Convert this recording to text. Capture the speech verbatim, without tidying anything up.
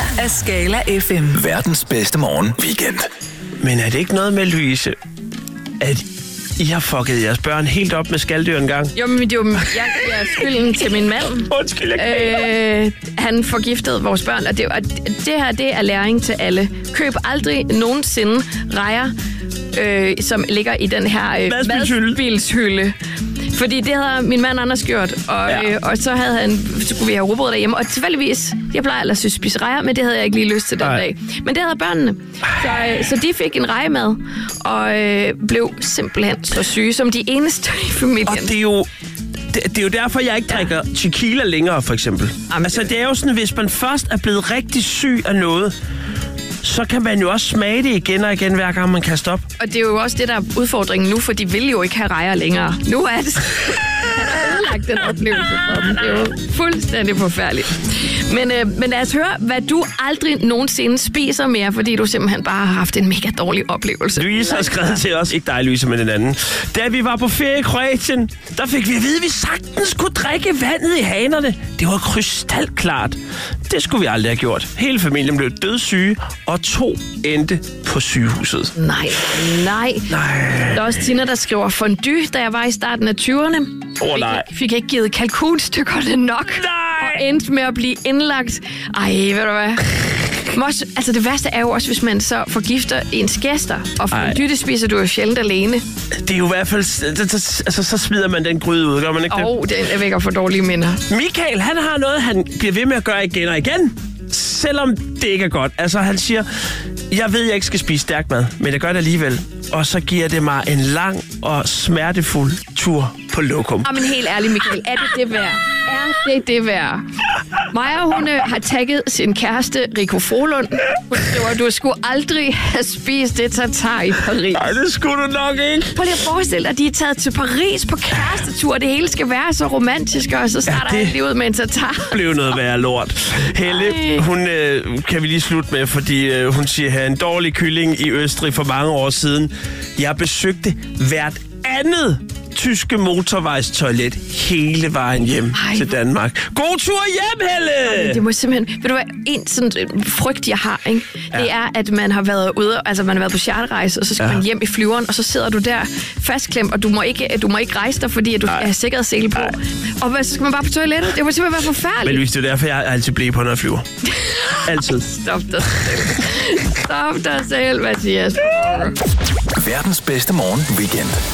af Skala F M. Verdens bedste morgen weekend. Men er det ikke noget med, Louise, at I har fucket jeres børn helt op med skalddyr en gang? Jo, men det er jo jeg, jeg er skylden til min mand. Undskyld, jeg øh, Han forgiftede vores børn, og det, og det her, det er læring til alle. Køb aldrig nogensinde rejer, øh, som ligger i den her øh, madspilshylde. Fordi det havde min mand Anders gjort, og, ja. øh, og så, havde han, så kunne vi have rugbrød derhjemme. Og tilfældigvis, jeg plejer ellers at spise rejer, men det havde jeg ikke lige lyst til den Ej. dag. Men det havde børnene. Så, øh, så de fik en rejemad, og øh, blev simpelthen så syge som de eneste i familien. Og det er jo... Det, det er jo derfor, jeg ikke drikker ja. tequila længere, for eksempel. Jamen, altså, det er jo sådan, hvis man først er blevet rigtig syg af noget, så kan man jo også smage det igen og igen, hver gang man kan stoppe. Og det er jo også det, der er udfordringen nu, for de vil jo ikke have rejer længere. Nu er det... Han har ødelagt den oplevelse for dem. Det er jo fuldstændig forfærdeligt. Men, øh, men lad os høre, hvad du aldrig nogensinde spiser mere, fordi du simpelthen bare har haft en mega dårlig oplevelse. Louise har skrevet til os, ikke dig, Louise, men den anden. Da vi var på ferie i Kroatien, der fik vi at vide, at vi sagtens kunne drikke vandet i hanerne. Det var krystalklart. Det skulle vi aldrig have gjort. Hele familien blev dødssyge, og to endte på sygehuset. Nej, nej. Nej. Der er også Tina, der skriver fondue, da jeg var i starten af tyverne. Åh, oh, nej. Fik, fik ikke givet kalkunstykkerne nok. Nej. Og endte med at blive indlagt. Ej, ved du hvad? Også, altså det værste er jo også, hvis man så forgifter ens gæster. Og fondue, det spiser du jo sjældent alene. Det er jo i hvert fald... Altså, så smider man den gryde ud, gør man ikke det? Åh, oh, den vækker for dårlige minder. Michael, han har noget, han bliver ved med at gøre igen og igen. Selvom det ikke er godt. Altså, han siger, jeg ved, jeg ikke skal spise stærk mad, men jeg gør det alligevel. Og så giver det mig en lang og smertefuld tur på lokum. Jamen helt ærligt, Michael, er det det værd? Er det det værd? Maja, hun øh, har tagget sin kæreste, Rico Folund. Hun skriver, du skulle aldrig have spist det tartar i Paris. Nej, det skulle du nok ikke. Prøv lige at forestille dig, at de er taget til Paris på kærestetur. Det hele skal være så romantisk, og så starter ja, det lige ud med en tartar. Det blev noget værre lort. Helle, hun øh, kan vi lige slutte med, fordi øh, hun siger, her en dårlig kylling i Østrig for mange år siden. Jeg besøgte hvert andet tyske motorvejstoilet hele vejen hjem Ej, til Danmark. God tur hjem, Helle! Ej, det må simpelthen... Ved du hvad, en sådan frygt, jeg har, ikke? Ja. Det er, at man har været ude, altså man har været på charterrejse, og så skal ja. man hjem i flyveren, og så sidder du der fastklemt, og du må ikke, du må ikke rejse dig, fordi at du Ej. skal have sikkerhedssele på. Ej. Og så skal man bare på toilettet. Det må simpelthen være forfærdeligt. Men Louise, det er derfor, jeg altid bliver på, når jeg flyver. Altid. Stop dig selv. Stop dig selv, Mathias. Verdens bedste morgen weekend.